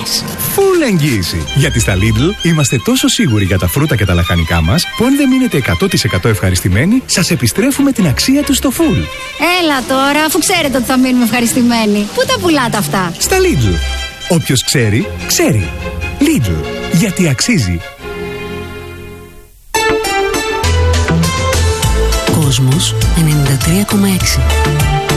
εγγύησης. Φουλ εγγύηση. Γιατί στα Lidl είμαστε τόσο σίγουροι για τα φρούτα και τα λαχανικά μας, που αν δεν μείνετε 100% ευχαριστημένοι, σας επιστρέφουμε την αξία τους στο φουλ. Έλα τώρα, αφού ξέρετε ότι θα μείνουμε ευχαριστημένοι. Πού τα πουλάτε αυτά? Στα Lidl. Όποιος ξέρει, ξέρει. Lidl. Γιατί αξίζει. Κόσμος 93,6.